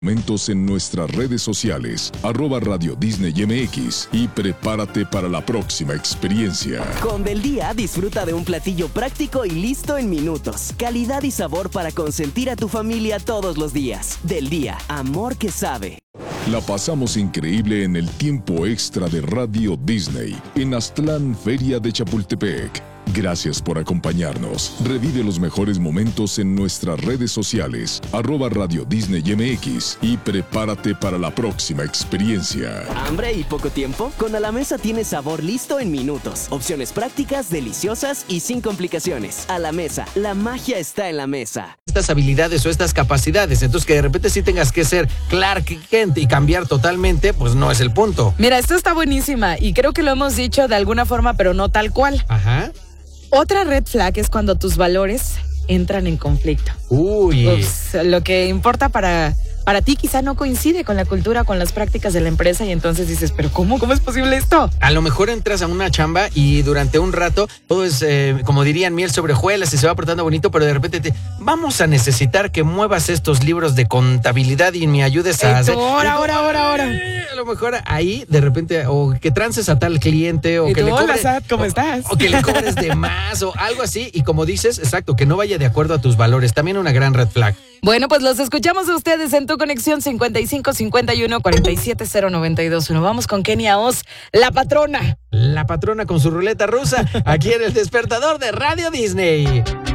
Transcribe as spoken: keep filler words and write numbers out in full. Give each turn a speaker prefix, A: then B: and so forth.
A: Momentos en nuestras redes sociales, arroba Radio Disney M X, y prepárate para la próxima experiencia.
B: Con Del Día, disfruta de un platillo práctico y listo en minutos. Calidad y sabor para consentir a tu familia todos los días. Del Día, amor que sabe.
A: La pasamos increíble en el tiempo extra de Radio Disney, en Aztlán, Feria de Chapultepec. Gracias por acompañarnos. Revive los mejores momentos en nuestras redes sociales, arroba Radio Disney M X, y prepárate para la próxima experiencia.
B: ¿Hambre y poco tiempo? Con A la Mesa tienes sabor listo en minutos. Opciones prácticas, deliciosas y sin complicaciones. A la Mesa, la magia está en la mesa.
C: Estas habilidades o estas capacidades, entonces que de repente sí tengas que ser Clark Kent y cambiar totalmente, pues no es el punto.
D: Mira, esto está buenísima y creo que lo hemos dicho de alguna forma, pero no tal cual.
C: Ajá.
D: Otra red flag es cuando tus valores entran en conflicto.
C: Uy.
D: Ups, lo que importa para, para ti quizá no coincide con la cultura, con las prácticas de la empresa y entonces dices, ¿pero cómo? ¿Cómo es posible esto?
C: A lo mejor entras a una chamba y durante un rato todo es, eh, como dirían, miel sobre hojuelas y se va portando bonito, pero de repente te vamos a necesitar que muevas estos libros de contabilidad y me ayudes a hacer...
D: Ahora, ahora, ahora, ahora.
C: A lo mejor ahí de repente o que trances a tal cliente o
D: ¿Y
C: que
D: tú,
C: le
D: hola,
C: cobres,
D: Sat, ¿cómo
C: o,
D: estás?
C: o que le cobres de más o algo así y como dices, exacto, que no vaya de acuerdo a tus valores, también una gran red flag.
D: Bueno, pues los escuchamos a ustedes en tu conexión cincuenta y cinco cincuenta y uno cuarenta y siete cero noventa y dos uno. Vamos con Kenia Oz, la patrona.
C: La patrona con su ruleta rusa aquí en el despertador de Radio Disney.